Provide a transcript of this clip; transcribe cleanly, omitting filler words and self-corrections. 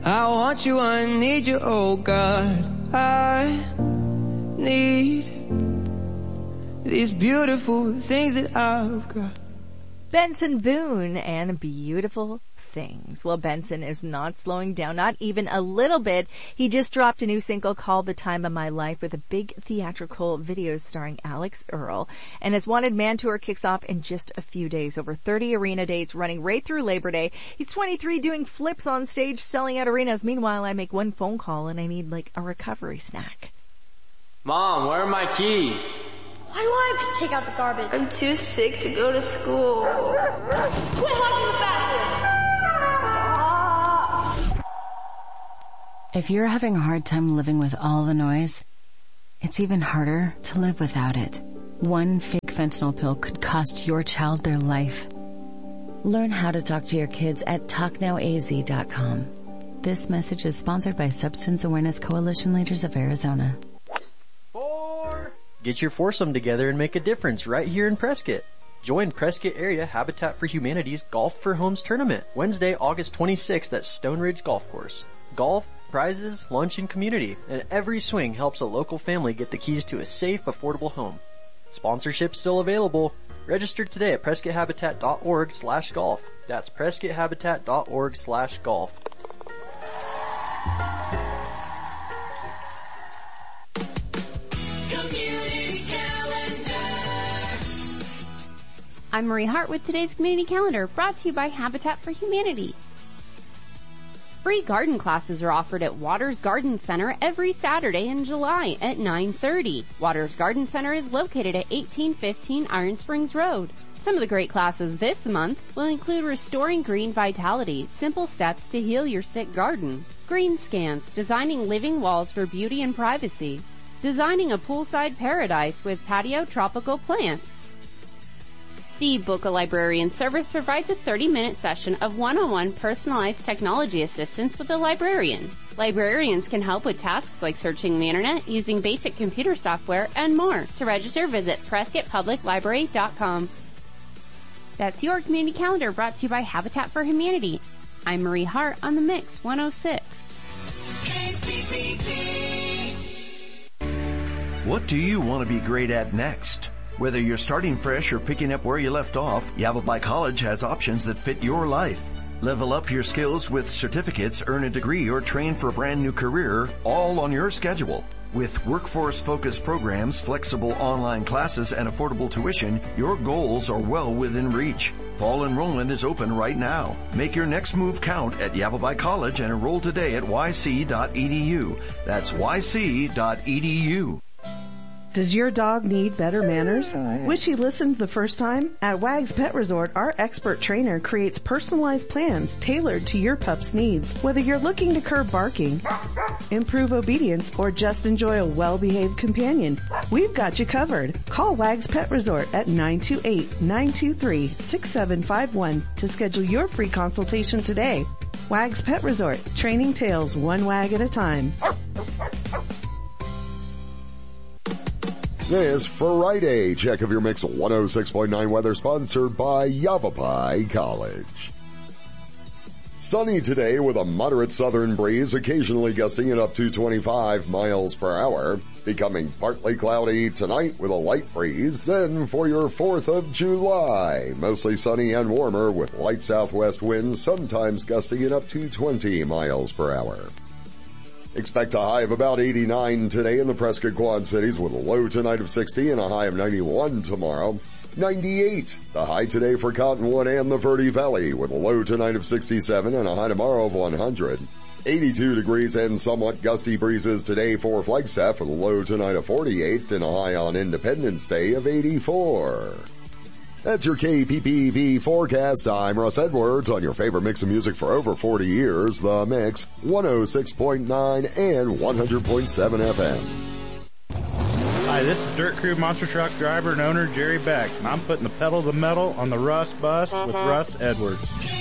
I want you, I need you, oh God. I need these beautiful things that I've got. Benson Boone and Beautiful Things. Well, Benson is not slowing down, not even a little bit. He just dropped a new single called The Time of My Life with a big theatrical video starring Alex Earl. And his Wanted Man tour kicks off in just a few days. Over 30 arena dates running right through Labor Day. He's 23 doing flips on stage, selling out arenas. Meanwhile, I make one phone call and I need like a recovery snack. Mom, where are my keys? Why do I have to take out the garbage? I'm too sick to go to school. Quit hogging the bathroom! Stop! If you're having a hard time living with all the noise, it's even harder to live without it. One fake fentanyl pill could cost your child their life. Learn how to talk to your kids at TalkNowAZ.com. This message is sponsored by Substance Awareness Coalition Leaders of Arizona. Get your foursome together and make a difference right here in Prescott. Join Prescott Area Habitat for Humanity's Golf for Homes Tournament, Wednesday, August 26th at Stone Ridge Golf Course. Golf, prizes, lunch, and community, and every swing helps a local family get the keys to a safe, affordable home. Sponsorship still available. Register today at PrescottHabitat.org/golf. That's PrescottHabitat.org/golf. I'm Marie Hart with today's Community Calendar, brought to you by Habitat for Humanity. Free garden classes are offered at Waters Garden Center every Saturday in July at 9:30. Waters Garden Center is located at 1815 Iron Springs Road. Some of the great classes this month will include Restoring Green Vitality, Simple Steps to Heal Your Sick Garden, Green Scans, Designing Living Walls for Beauty and Privacy, Designing a Poolside Paradise with Patio Tropical Plants. The Book a Librarian service provides a 30-minute session of one-on-one personalized technology assistance with a librarian. Librarians can help with tasks like searching the internet, using basic computer software, and more. To register, visit PrescottPublicLibrary.com. That's your Community Calendar, brought to you by Habitat for Humanity. I'm Marie Hart on the Mix 106. What do you want to be great at next? Whether you're starting fresh or picking up where you left off, Yavapai College has options that fit your life. Level up your skills with certificates, earn a degree, or train for a brand new career, all on your schedule. With workforce-focused programs, flexible online classes, and affordable tuition, your goals are well within reach. Fall enrollment is open right now. Make your next move count at Yavapai College and enroll today at yc.edu. That's yc.edu. Does your dog need better manners? Wish he listened the first time? At Wags Pet Resort, our expert trainer creates personalized plans tailored to your pup's needs. Whether you're looking to curb barking, improve obedience, or just enjoy a well-behaved companion, we've got you covered. Call Wags Pet Resort at 928-923-6751 to schedule your free consultation today. Wags Pet Resort, training tails one wag at a time. This Friday check of your Mix 106.9 weather, sponsored by Yavapai College. Sunny today with a moderate southern breeze, occasionally gusting at up to 25 miles per hour. Becoming partly cloudy tonight with a light breeze. Then for your 4th of July, mostly sunny and warmer with light southwest winds, sometimes gusting at up to 20 miles per hour. Expect a high of about 89 today in the Prescott Quad Cities with a low tonight of 60 and a high of 91 tomorrow. 98, the high today for Cottonwood and the Verde Valley with a low tonight of 67 and a high tomorrow of 100. 82 degrees and somewhat gusty breezes today for Flagstaff with a low tonight of 48 and a high on Independence Day of 84. That's your KPPV forecast. I'm Russ Edwards on your favorite mix of music for over 40 years, The Mix, 106.9 and 100.7 FM. Hi, this is Dirt Crew Monster Truck driver and owner Jerry Beck, and I'm putting the pedal to the metal on the Russ Bus with Russ Edwards.